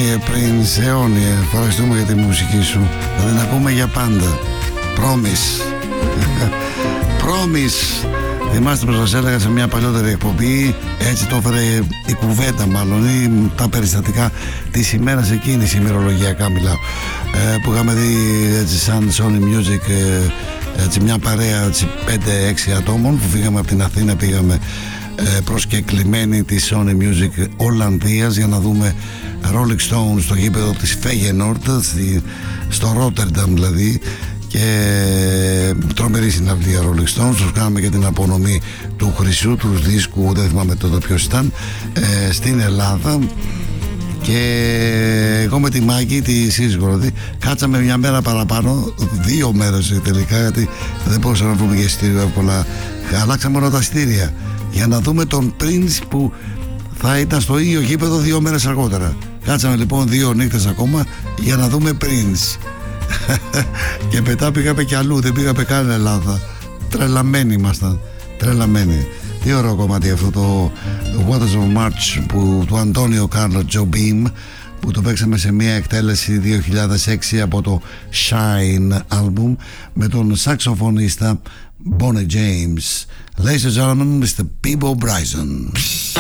κύριε Prince, αιώνιε. Ευχαριστούμε για τη μουσική σου. Θα την ακούμε για πάντα. Promise. Promise. Θυμάστε πως σας έλεγα σε μια παλιότερη εκπομπή, έτσι το έφερε η κουβέντα μάλλον, ή τα περιστατικά της ημέρας εκείνης, ημερολογιακά μιλάω, που είχαμε δει έτσι σαν Sony Music, έτσι μια παρέα 5-6 ατόμων που φύγαμε από την Αθήνα, πήγαμε προσκεκλημένοι της Sony Music Ολλανδίας για να δούμε Rolling Stones στο γήπεδο της Feyenoord, στο Rotterdam δηλαδή, και τρομερή συναυλία Rolling Stones. Τους κάναμε και την απονομή του χρυσού του δίσκου, δεν θυμάμαι τότε ποιος ήταν, στην Ελλάδα. Και εγώ με τη Μάκη, τη σύζυγο, κάτσαμε μια μέρα παραπάνω, 2 μέρες τελικά, γιατί δεν μπορούσαμε να βρούμε για εισιτήριο εύκολα. Αλλάξαμε όλα τα εισιτήρια για να δούμε τον Prince που θα ήταν στο ίδιο γήπεδο 2 μέρες αργότερα. Κάτσαμε λοιπόν 2 νύχτες ακόμα για να δούμε Prince. Και μετά πήγαμε κι αλλού, δεν πήγαμε καν Ελλάδα. Τρελαμένοι ήμασταν, τρελαμένοι. Τι ωραίο κομμάτι αυτό το Waters of March του Αντώνιο Κάρλο Τζομπίμ, που το παίξαμε σε μια εκτέλεση 2006 από το Shine album με τον σαξοφωνίστα Bonnie James. Ladies and gentlemen, Mr. Peebo Bryson.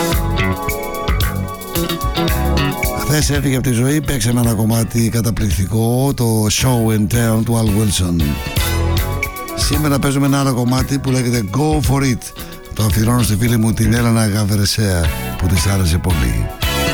Χθες έφυγε από τη ζωή, παίξαμε ένα κομμάτι καταπληκτικό, το Show and Tell του Al Wilson. Σήμερα παίζουμε ένα άλλο κομμάτι που λέγεται Go For It. Το αφιερώνω στη φίλη μου την Έλενα Γαβερεσέα, που της άρεσε πολύ.